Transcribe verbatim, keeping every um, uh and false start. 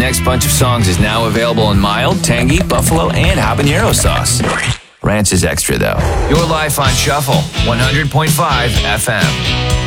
next bunch of songs is now available in mild, tangy, buffalo, and habanero sauce. Ranch is extra, though. Your life on Shuffle, one hundred point five F M.